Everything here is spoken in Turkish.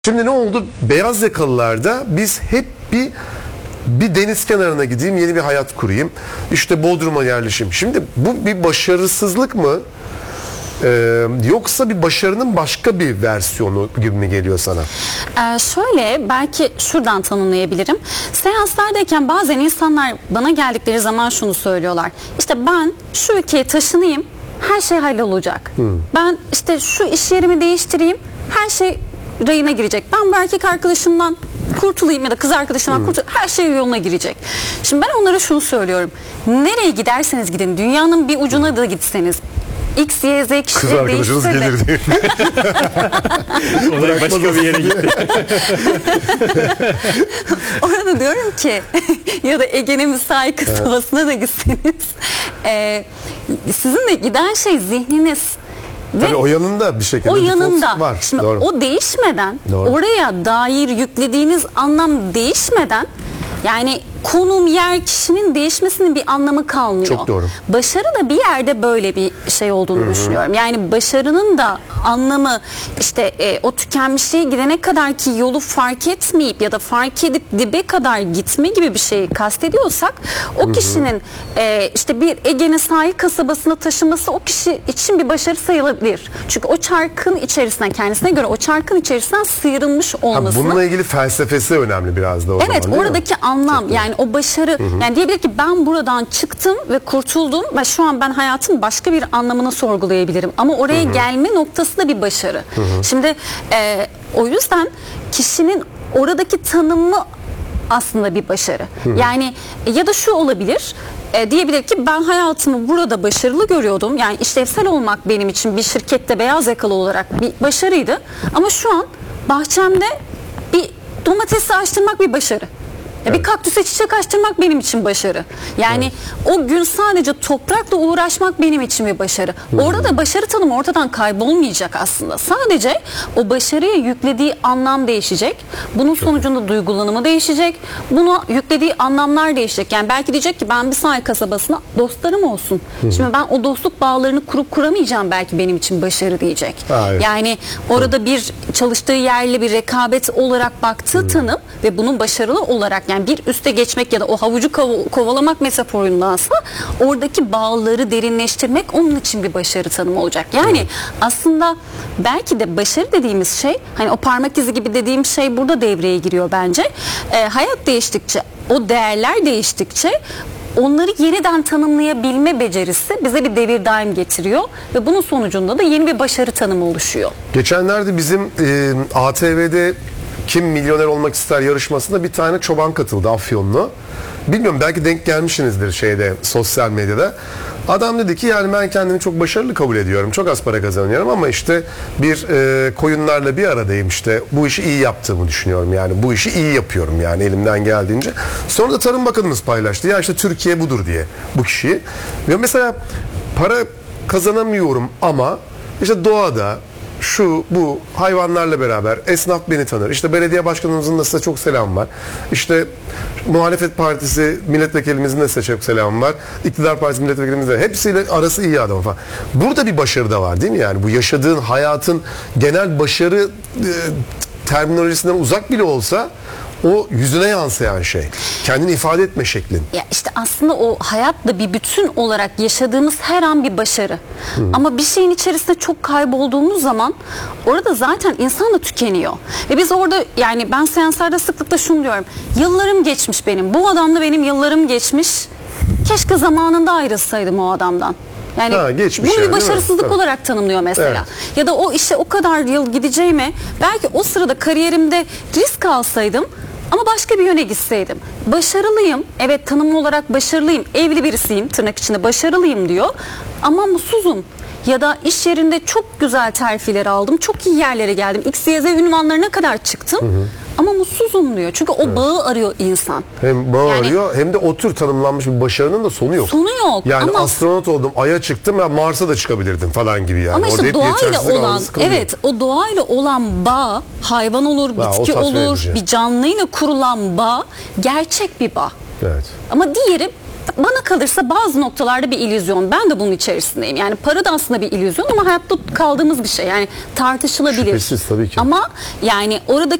Şimdi ne oldu? Beyaz yakalılarda biz hep bir deniz kenarına gideyim, yeni bir hayat kurayım. İşte Bodrum'a yerleşeyim. Şimdi bu bir başarısızlık mı? Yoksa bir başarının başka bir versiyonu gibi mi geliyor sana? Şöyle, belki şuradan tanımlayabilirim. Seanslardayken bazen insanlar bana geldikleri zaman şunu söylüyorlar. İşte ben şu ülkeye taşınayım, her şey hallolacak. Ben işte şu iş yerimi değiştireyim, her şey rayına girecek. Ben bu erkek arkadaşımdan kurtulayım ya da kız arkadaşımdan kurtulayım, her şey yoluna girecek. Şimdi ben onlara şunu söylüyorum. Nereye giderseniz gidin, dünyanın bir ucuna da gitseniz, X, Y, Z kişileri kız arkadaşınız gelir diye. Olarak başka bir yere gitti. Orada diyorum ki ya da Ege'nin müsait kasabasına da gitseniz sizin de giden şey zihniniz. Tabii o yanında bir şekilde o yanında var. Şimdi Doğru. o değişmeden, Doğru. oraya dair yüklediğiniz anlam değişmeden, yani konum, yer, kişinin değişmesinin bir anlamı kalmıyor. Çok doğru. Başarı da bir yerde böyle bir şey olduğunu düşünüyorum. Yani başarının da anlamı işte o tükenmişliğe gidene kadar ki yolu fark etmeyip ya da fark edip dibe kadar gitme gibi bir şeyi kastediyorsak, o kişinin işte bir Ege'nin sahil kasabasına taşıması o kişi için bir başarı sayılabilir. Çünkü o çarkın içerisinden, kendisine göre o çarkın içerisinden sıyrılmış olmasını. Bununla ilgili felsefesi önemli biraz da o zaman. Evet, oradaki anlam, yani o başarı, yani diyebilir ki ben buradan çıktım ve kurtuldum ve şu an ben hayatın başka bir anlamını sorgulayabilirim. Ama oraya gelme noktası da bir başarı. Şimdi o yüzden kişinin oradaki tanımı aslında bir başarı. Yani ya da şu olabilir, diyebilir ki ben hayatımı burada başarılı görüyordum. Yani işlevsel olmak benim için bir şirkette beyaz yakalı olarak bir başarıydı. Ama şu an bahçemde bir domatesi açtırmak bir başarı. Bir kaktüse çiçek açtırmak benim için başarı. Yani o gün sadece toprakla uğraşmak benim için bir başarı. Orada da başarı tanımı ortadan kaybolmayacak aslında. Sadece o başarıya yüklediği anlam değişecek. Bunun sonucunda duygulanımı değişecek. Buna yüklediği anlamlar değişecek. Yani belki diyecek ki ben bir sahil kasabasına dostlarım olsun. Şimdi ben o dostluk bağlarını kurup kuramayacağım, belki benim için başarı diyecek. Evet. Yani orada bir çalıştığı yerle bir rekabet olarak baktığı tanım ve bunun başarılı olarak, yani bir üste geçmek ya da o havucu kovalamak metaforundansa oradaki bağları derinleştirmek onun için bir başarı tanımı olacak. Yani aslında belki de başarı dediğimiz şey, hani o parmak izi gibi dediğim şey burada devreye giriyor bence. Hayat değiştikçe, o değerler değiştikçe onları yeniden tanımlayabilme becerisi bize bir devir daim getiriyor ve bunun sonucunda da yeni bir başarı tanımı oluşuyor. Geçenlerde bizim ATV'de Kim Milyoner Olmak İster yarışmasında bir tane çoban katıldı, Afyonlu. Bilmiyorum, belki denk gelmişsinizdir sosyal medyada. Adam dedi ki yani ben kendimi çok başarılı kabul ediyorum. Çok az para kazanıyorum ama işte bir koyunlarla bir aradayım, işte bu işi iyi yaptığımı düşünüyorum. Yani bu işi iyi yapıyorum yani elimden geldiğince. Sonra da Tarım Bakanımız paylaştı. Ya işte Türkiye budur diye bu kişiyi. Ve mesela para kazanamıyorum ama işte doğada bu hayvanlarla beraber esnaf beni tanır. İşte belediye başkanımızın da size çok selam var. İşte muhalefet partisi milletvekilimizin de size çok selam var. İktidar partisi milletvekilimizin de, hepsiyle arası iyi adam falan. Burada bir başarı da var değil mi yani? Bu yaşadığın hayatın genel başarı terminolojisinden uzak bile olsa o yüzüne yansıyan şey. Kendini ifade etme şeklin. Ya işte aslında o hayatla bir bütün olarak yaşadığımız her an bir başarı. Ama bir şeyin içerisinde çok kaybolduğumuz zaman orada zaten insan da tükeniyor. Ve biz orada, yani ben seanslarda sıklıkla şunu diyorum. Yıllarım geçmiş benim. Bu adamla benim yıllarım geçmiş. Keşke zamanında ayrılsaydım o adamdan. Yani bunu bir başarısızlık olarak tanımlıyor mesela. Evet. Ya da o işe o kadar yıl gideceğime belki o sırada kariyerimde risk alsaydım ama başka bir yöne gitseydim. Başarılıyım. Evet, tanımlı olarak başarılıyım. Evli birisiyim, tırnak içinde başarılıyım diyor. Ama mutsuzum. Ya da iş yerinde çok güzel terfiler aldım. Çok iyi yerlere geldim. X, Y, Z ünvanlarına kadar çıktım. Ama mutsuzum diyor. Çünkü o bağı arıyor insan. Hem bağı arıyor, hem de o tür tanımlanmış bir başarının da sonu yok. Sonu yok. Yani ama astronot oldum, Ay'a çıktım, ya Mars'a da çıkabilirdim falan gibi yani. Ama işte doğayla olan, o doğayla olan bağ, hayvan olur, bitki olur, bir canlıyla kurulan bağ gerçek bir bağ. Evet. Ama diğeri bana kalırsa bazı noktalarda bir illüzyon. Ben de bunun içerisindeyim. Yani para da aslında bir illüzyon ama hayatta kaldığımız bir şey. Yani tartışılabilir. Şüphesiz tabii ki. Ama yani orada